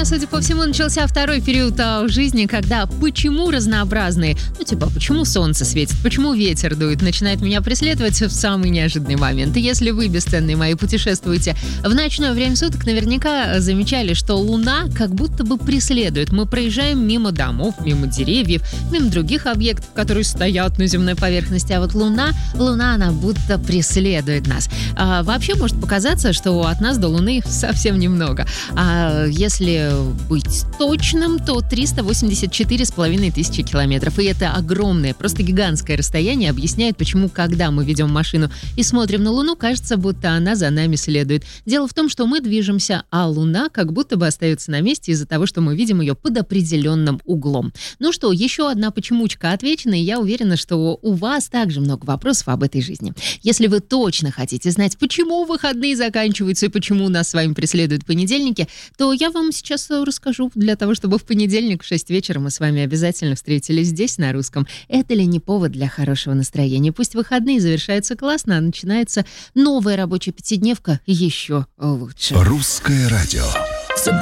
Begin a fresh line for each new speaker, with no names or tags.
меня, судя по всему, начался второй период жизни, когда почему разнообразные, почему солнце светит, почему ветер дует, начинает меня преследовать в самый неожиданный момент. И если вы, бесценные мои, путешествуете в ночное время суток, наверняка замечали, что Луна как будто бы преследует. Мы проезжаем мимо домов, мимо деревьев, мимо других объектов, которые стоят на земной поверхности, а вот Луна, она будто преследует нас. Вообще может показаться, что от нас до Луны совсем немного. А если быть точным, то 384,5 тысячи километров. И это огромное, просто гигантское расстояние объясняет, почему, когда мы ведем машину и смотрим на Луну, кажется, будто она за нами следует. Дело в том, что мы движемся, а Луна как будто бы остается на месте из-за того, что мы видим ее под определенным углом. Ну что, еще одна почемучка отвечена, и я уверена, что у вас также много вопросов об этой жизни. Если вы точно хотите знать, почему выходные заканчиваются и почему нас с вами преследуют понедельники, то я вам сейчас расскажу для того, чтобы в понедельник в 6 вечера мы с вами обязательно встретились здесь, на Русском. Это ли не повод для хорошего настроения? Пусть выходные завершаются классно, а начинается новая рабочая пятидневка еще лучше.
Русское радио.